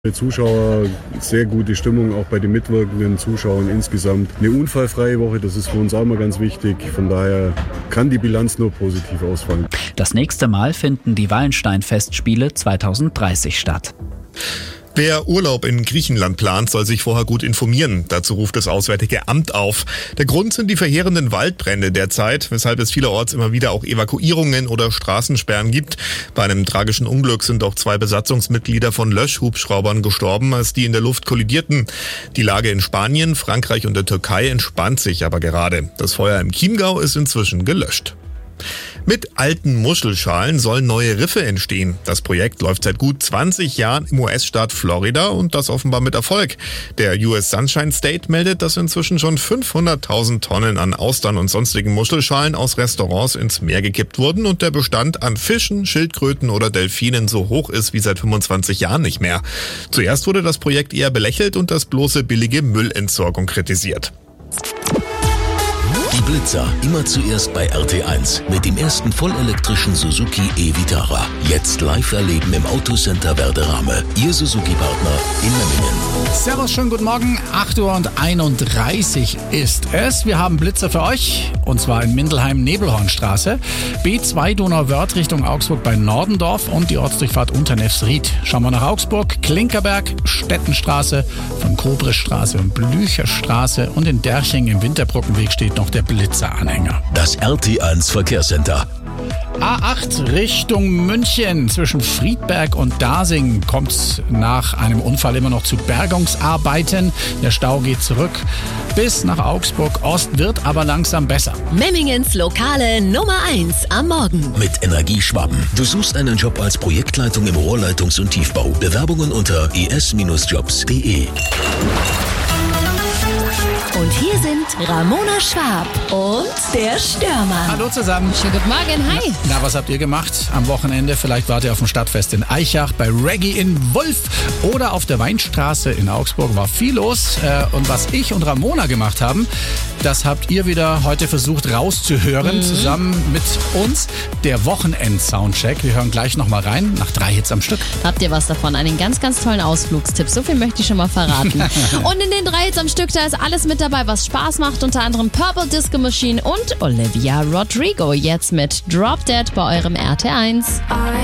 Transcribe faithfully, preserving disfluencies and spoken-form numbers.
Die Zuschauer, sehr gute Stimmung, auch bei den mitwirkenden Zuschauern insgesamt. Eine unfallfreie Woche, das ist für uns auch mal ganz wichtig. Von daher kann die Bilanz nur positiv ausfallen. Das nächste Mal finden die Wallenstein-Festspiele zweitausenddreißig statt. Wer Urlaub in Griechenland plant, soll sich vorher gut informieren. Dazu ruft das Auswärtige Amt auf. Der Grund sind die verheerenden Waldbrände derzeit, weshalb es vielerorts immer wieder auch Evakuierungen oder Straßensperren gibt. Bei einem tragischen Unglück sind auch zwei Besatzungsmitglieder von Löschhubschraubern gestorben, als die in der Luft kollidierten. Die Lage in Spanien, Frankreich und der Türkei entspannt sich aber gerade. Das Feuer im Chiemgau ist inzwischen gelöscht. Mit alten Muschelschalen sollen neue Riffe entstehen. Das Projekt läuft seit gut zwanzig Jahren im U S-Staat Florida und das offenbar mit Erfolg. Der U S Sunshine State meldet, dass inzwischen schon fünfhunderttausend Tonnen an Austern und sonstigen Muschelschalen aus Restaurants ins Meer gekippt wurden und der Bestand an Fischen, Schildkröten oder Delfinen so hoch ist wie seit fünfundzwanzig Jahren nicht mehr. Zuerst wurde das Projekt eher belächelt und das bloße billige Müllentsorgung kritisiert. Die Blitzer, immer zuerst bei R T eins mit dem ersten vollelektrischen Suzuki e-Vitara. Jetzt live erleben im Autocenter Werderame. Ihr Suzuki-Partner in Memmingen. Servus, schönen guten Morgen. acht Uhr einunddreißig ist es. Wir haben Blitzer für euch und zwar in Mindelheim-Nebelhornstraße, B zwei Donauwörth Richtung Augsburg bei Nordendorf und die Ortsdurchfahrt Unternefsried. Schauen wir nach Augsburg, Klinkerberg, Stettenstraße, von Kobrischstraße und Blücherstraße und in Derching im Winterbrückenweg steht noch der Blitzeranhänger. Das R T eins Verkehrscenter. A acht Richtung München. Zwischen Friedberg und Dasing kommt es nach einem Unfall immer noch zu Bergungsarbeiten. Der Stau geht zurück bis nach Augsburg Ost, wird aber langsam besser. Memmingens lokale Nummer eins am Morgen. Mit Energieschwaben. Du suchst einen Job als Projektleitung im Rohrleitungs- und Tiefbau. Bewerbungen unter e s Bindestrich jobs punkt de. Und hier sind Ramona Schwab und der Stürmer. Hallo zusammen. Schönen guten Morgen, hi. Na, was habt ihr gemacht am Wochenende? Vielleicht wart ihr auf dem Stadtfest in Aichach, bei Reggae in Wolf oder auf der Weinstraße in Augsburg. War viel los. Und was ich und Ramona gemacht haben, das habt ihr wieder heute versucht rauszuhören, mhm. zusammen mit uns. Der Wochenend-Soundcheck. Wir hören gleich nochmal rein, nach drei Hits am Stück. Habt ihr was davon? Einen ganz, ganz tollen Ausflugstipp. So viel möchte ich schon mal verraten. Und in den drei Hits am Stück, da ist alles mit dabei, was Spaß macht. Unter anderem Purple Disco Machine und Olivia Rodrigo. Jetzt mit Drop Dead bei eurem R T eins.